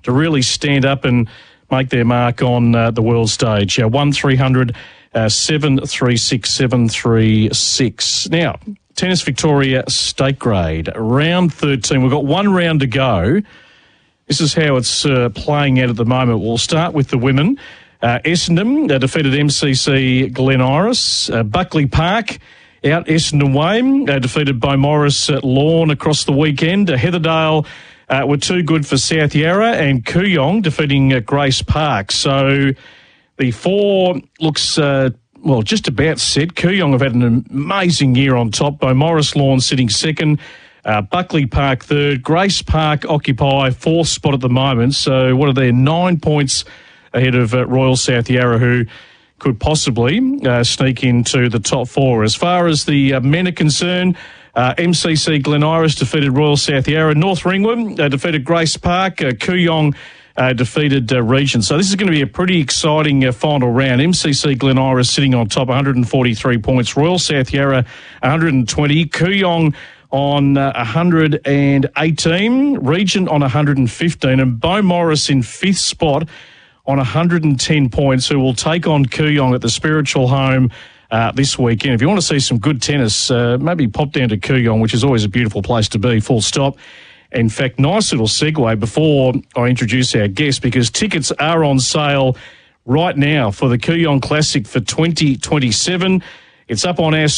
to really stand up and make their mark on the world stage. 1300 736 736. Now, Tennis Victoria State Grade, round 13. We've got one round to go. This is how it's playing out at the moment. We'll start with the women. Essendon defeated MCC Glen Iris. Buckley Park out Essendon way. Defeated Beaumaris Lawn across the weekend. Heatherdale were too good for South Yarra, and Kooyong defeating Grace Park. So the four looks, just about set. Kooyong have had an amazing year on top. Beaumaris Lawn sitting second. Buckley Park third. Grace Park occupy fourth spot at the moment. So what are they? 9 points ahead of Royal South Yarra, who could possibly sneak into the top four. As far as the men are concerned, MCC Glen Iris defeated Royal South Yarra. North Ringwood defeated Grace Park. Kooyong defeated Regent. So this is going to be a pretty exciting final round. MCC Glen Iris sitting on top, 143 points. Royal South Yarra, 120. Kooyong on 118. Regent on 115. And Beaumaris in fifth spot on 110 points, who will take on Kooyong at the Spiritual Home this weekend. If you want to see some good tennis, maybe pop down to Kooyong, which is always a beautiful place to be, full stop. In fact, nice little segue before I introduce our guest, because tickets are on sale right now for the Kooyong Classic for 2027. It's up on our